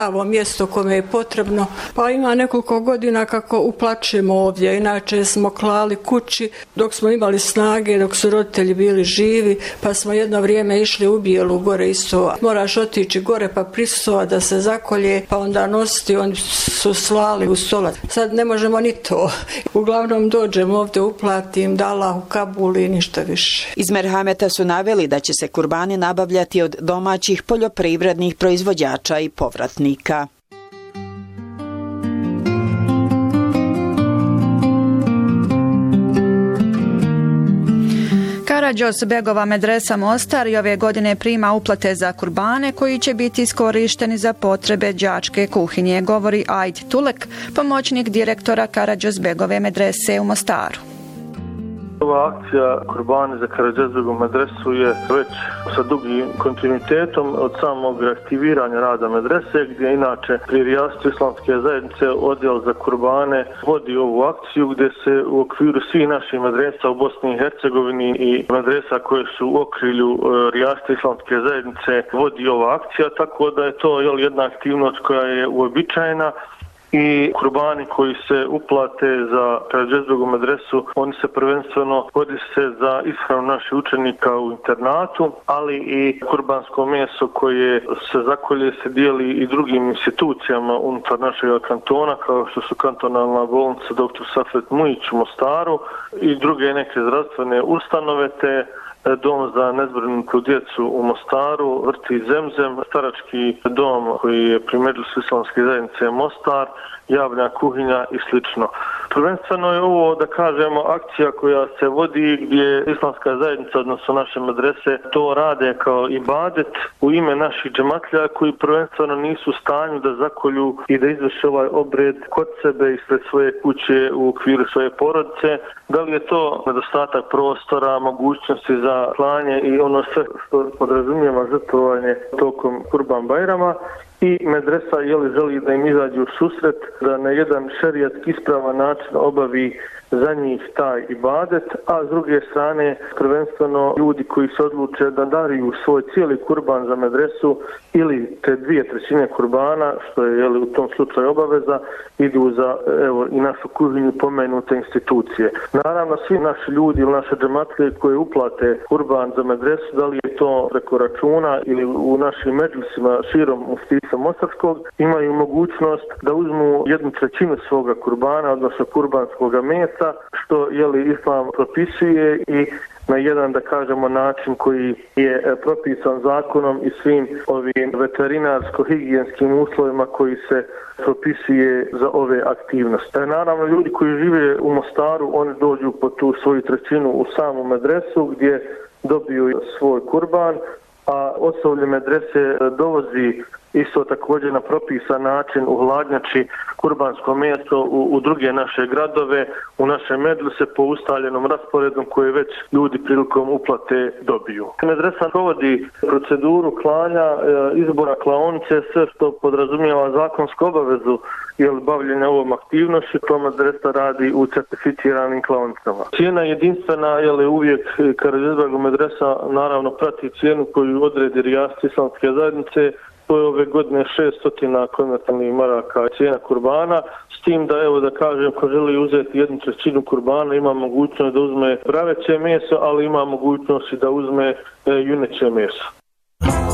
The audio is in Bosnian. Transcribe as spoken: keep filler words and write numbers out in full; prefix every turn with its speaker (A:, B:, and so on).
A: Ovo mjesto kome je potrebno, pa ima nekoliko godina kako uplaćujemo ovdje, inače smo klali kući dok smo imali snage, dok su roditelji bili živi, pa smo jedno vrijeme išli u Bijelu gore isto, moraš otići gore pa prisova da se zakolje, pa onda nositi, oni su slali u stolac. Sad ne možemo ni to, uglavnom dođemo ovdje, uplatim, dala u Kabul i ništa više.
B: Iz merhameta su naveli da će se kurbani nabavljati od domaćih poljoprivrednih proizvođača i povratnika.
C: Karađozbegova medresa Mostar i ove godine prima uplate za kurbane koji će biti iskorišteni za potrebe đačke kuhinje, govori Ajd Tulek, pomoćnik direktora Karađozbegove medrese u Mostaru.
D: Ova akcija Kurbani za Karađozbegovu medresu je već sa dugim kontinuitetom od samog aktiviranja rada medrese, gdje inače pri rijastvu islamske zajednice odjel za kurbane vodi ovu akciju, gdje se u okviru svih naših medresa u Bosni i Hercegovini i medresa koje su u okrilju rijastva islamske zajednice vodi ova akcija, tako da je to jel, jedna aktivnost koja je uobičajena. I kurbani koji se uplate za Karađozbegovu medresu, oni se prvenstveno koriste za ishranu naših učenika u internatu, ali i kurbansko meso koje se zakolje se dijeli i drugim institucijama unutar našeg kantona, kao što su kantonalna bolnica doktor Safet Mujić u Mostaru i druge neke zdravstvene ustanove, te dom za nezbrinutu djecu u Mostaru, vrtić Zemzem, starački dom koji je pri Medžlisu islamske zajednice Mostar, javna kuhinja i slično. Prvenstveno je ovo, da kažemo, akcija koja se vodi gdje islamska zajednica, odnosno naše medrese, to rade kao ibadet u ime naših džematlja koji prvenstveno nisu u stanju da zakolju i da izvrše ovaj obred kod sebe ispred svoje kuće u okviru svoje porodice. Da li je to nedostatak prostora, mogućnosti za klanje i ono sve što podrazumijeva žrtvovanje tokom Kurban Bajrama. I medresa jeli želi da im izađe u susret, da na jedan šerijatski ispravan način obavi za njih taj ibadet, a s druge strane prvenstveno ljudi koji se odluče da dariju svoj cijeli kurban za medresu ili te dvije trećine kurbana, što je jeli, u tom slučaju obaveza, idu za evo, i našu kuhinju pomenute institucije. Naravno, svi naši ljudi ili naše džematlije koje uplate kurban za medresu, da li je to preko računa ili u našim medžlisima širom muftisa Mostarskog, imaju mogućnost da uzmu jednu trećinu svoga kurbana, odnosno kurbanskog mesa, što jeli, islam propisuje i na jedan, da kažemo, način koji je propisan zakonom i svim ovim veterinarsko-higijenskim uslovima koji se propisuje za ove aktivnosti. Naravno, ljudi koji žive u Mostaru, oni dođu po tu svoju trećinu u samu medresu gdje dobiju svoj kurban, a osoblje medrese dovozi isto također na propisan način u hladnjači kurbansko meso u, u druge naše gradove, u naše medrese po ustaljenom rasporedu koje već ljudi prilikom uplate dobiju. Medresa provodi proceduru klanja, izbora klaonice, sve što podrazumijeva zakonsku obavezu jel bavljenja ovom aktivnošću, to medresa radi u certificiranim klaonicama. Cijena jedinstvena, jel je uvijek Karađozbegova medresa naravno prati cijenu koju odredi rijast islamske zajednice. To je ove godine šesto konvertibilnih maraka cijena kurbana, s tim da, evo da kažem, ko želi uzeti jednu trećinu kurbana, ima mogućnost da uzme praveće meso, ali ima mogućnost i da uzme e, juneće meso.